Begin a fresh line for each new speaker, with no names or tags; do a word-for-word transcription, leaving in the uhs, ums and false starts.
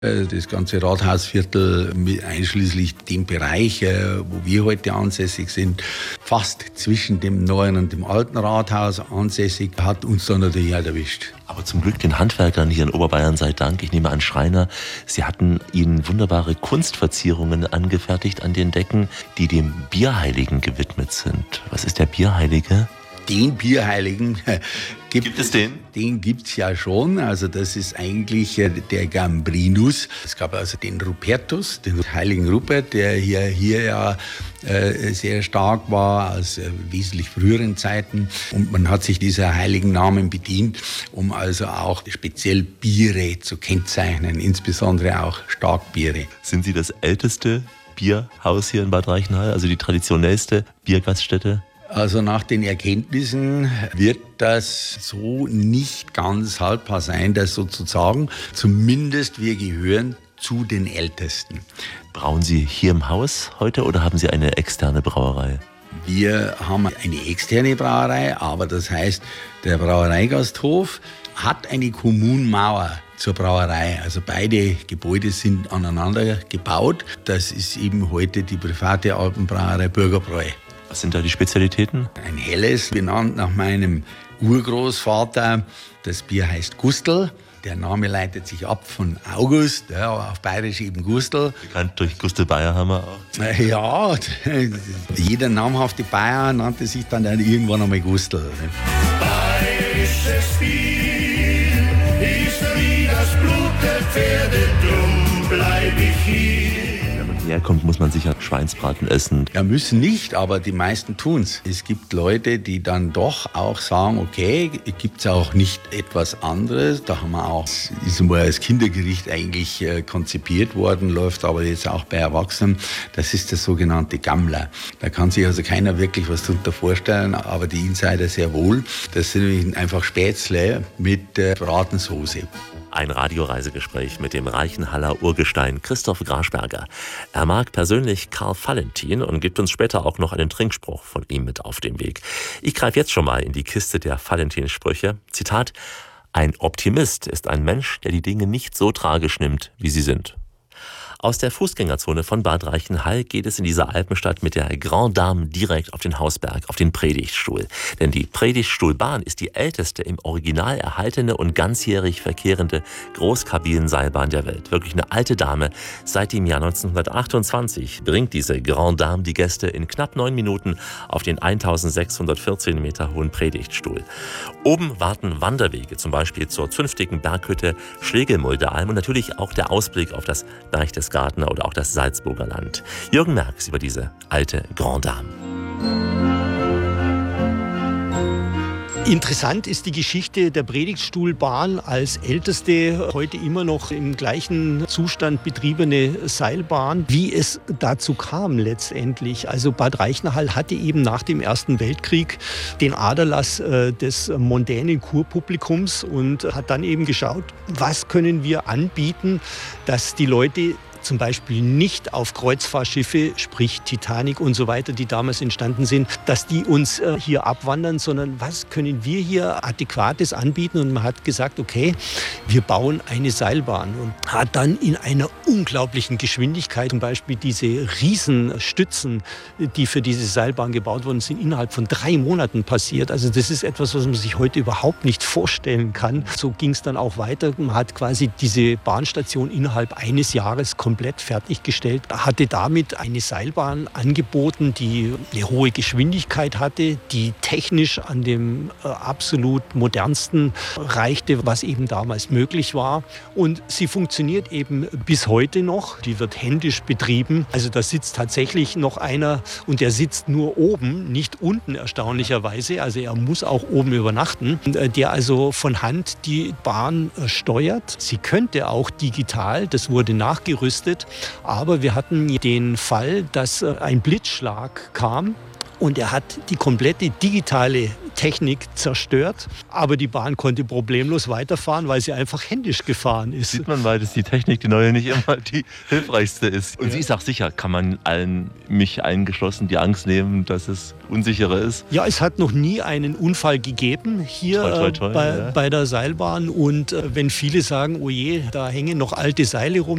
Das ganze Rathausviertel, einschließlich dem Bereich, wo wir heute ansässig sind, fast zwischen dem neuen und dem alten Rathaus ansässig, hat uns dann natürlich auch erwischt.
Aber zum Glück den Handwerkern hier in Oberbayern sei Dank. Ich nehme an, Schreiner, Sie hatten Ihnen wunderbare Kunstverzierungen angefertigt an den Decken, die dem Bierheiligen gewidmet sind. Was ist der Bierheilige?
Den Bierheiligen gibt,
gibt es den?
Den gibt's ja schon. Also das ist eigentlich der Gambrinus. Es gab also den Rupertus, den heiligen Rupert, der hier, hier ja äh, sehr stark war aus äh, wesentlich früheren Zeiten. Und man hat sich dieser heiligen Namen bedient, um also auch speziell Biere zu kennzeichnen, insbesondere auch Starkbiere.
Sind Sie das älteste Bierhaus hier in Bad Reichenhall, also die traditionellste Biergaststätte?
Also nach den Erkenntnissen wird das so nicht ganz haltbar sein, das sozusagen. Zumindest wir gehören zu den Ältesten.
Brauen Sie hier im Haus heute oder haben Sie eine externe Brauerei?
Wir haben eine externe Brauerei, aber das heißt, der Brauereigasthof hat eine Kommunmauer zur Brauerei. Also beide Gebäude sind aneinander gebaut. Das ist eben heute die private Alpenbrauerei Bürgerbräu.
Was sind da die Spezialitäten?
Ein helles, benannt nach meinem Urgroßvater. Das Bier heißt Gustl. Der Name leitet sich ab von August, ja, auf Bayerisch eben Gustl.
Bekannt durch Gustl Bayerhammer auch.
Ja, jeder namhafte Bayer nannte sich dann irgendwann einmal Gustl.
Bayerisches Bier ist wie das Blut der Pferde, drum bleib ich hier.
Herkommt, muss man sicher Schweinsbraten essen.
Ja, müssen nicht, aber die meisten tun's. Es gibt Leute, die dann doch auch sagen, okay, gibt's auch nicht etwas anderes. Da haben wir auch, ist mal als Kindergericht eigentlich äh, konzipiert worden, läuft aber jetzt auch bei Erwachsenen. Das ist das sogenannte Gammler. Da kann sich also keiner wirklich was darunter vorstellen, aber die Insider sehr wohl. Das sind nämlich einfach Spätzle mit äh, Bratensoße.
Ein Radioreisegespräch mit dem Reichenhaller Urgestein Christoph Graschberger. Er mag persönlich Karl Valentin und gibt uns später auch noch einen Trinkspruch von ihm mit auf den Weg. Ich greife jetzt schon mal in die Kiste der Valentin-Sprüche. Zitat: Ein Optimist ist ein Mensch, der die Dinge nicht so tragisch nimmt, wie sie sind. Aus der Fußgängerzone von Bad Reichenhall geht es in dieser Alpenstadt mit der Grand Dame direkt auf den Hausberg, auf den Predigtstuhl. Denn die Predigtstuhlbahn ist die älteste im Original erhaltene und ganzjährig verkehrende Großkabinenseilbahn der Welt. Wirklich eine alte Dame. Seit dem Jahr neunzehnhundertachtundzwanzig bringt diese Grand Dame die Gäste in knapp neun Minuten auf den eintausendsechshundertvierzehn Meter hohen Predigtstuhl. Oben warten Wanderwege, zum Beispiel zur zünftigen Berghütte Schlegelmuldealm und natürlich auch der Ausblick auf das Berchtesgadener oder auch das Salzburger Land. Jürgen Merx über diese alte Grand Dame.
Interessant ist die Geschichte der Predigtstuhlbahn als älteste, heute immer noch im gleichen Zustand betriebene Seilbahn, wie es dazu kam letztendlich. Also Bad Reichenhall hatte eben nach dem Ersten Weltkrieg den Aderlass äh, des mondänen Kurpublikums und hat dann eben geschaut, was können wir anbieten, dass die Leute zum Beispiel nicht auf Kreuzfahrtschiffe, sprich Titanic und so weiter, die damals entstanden sind, dass die uns äh, hier abwandern, sondern was können wir hier Adäquates anbieten? Und man hat gesagt, okay, wir bauen eine Seilbahn und hat dann in einer unglaublichen Geschwindigkeit zum Beispiel diese Riesenstützen, die für diese Seilbahn gebaut wurden, sind innerhalb von drei Monaten passiert. Also das ist etwas, was man sich heute überhaupt nicht vorstellen kann. So ging es dann auch weiter. Man hat quasi diese Bahnstation innerhalb eines Jahres komplett komplett fertiggestellt, hatte damit eine Seilbahn angeboten, die eine hohe Geschwindigkeit hatte, die technisch an dem äh, absolut modernsten reichte, was eben damals möglich war. Und sie funktioniert eben bis heute noch. Die wird händisch betrieben. Also da sitzt tatsächlich noch einer und der sitzt nur oben, nicht unten erstaunlicherweise. Also er muss auch oben übernachten, der also von Hand die Bahn äh, steuert. Sie könnte auch digital, das wurde nachgerüstet. Aber wir hatten den Fall, dass ein Blitzschlag kam und er hat die komplette digitale Technik zerstört. Aber die Bahn konnte problemlos weiterfahren, weil sie einfach händisch gefahren ist.
Sieht man, weil das die Technik, die neue, nicht immer die hilfreichste ist. Und ja. Sie ist auch sicher, kann man allen, mich eingeschlossen, die Angst nehmen, dass es unsicherer ist?
Ja, es hat noch nie einen Unfall gegeben hier toi, toi, toi, äh, bei, ja. bei der Seilbahn. Und äh, wenn viele sagen, oh je, da hängen noch alte Seile rum,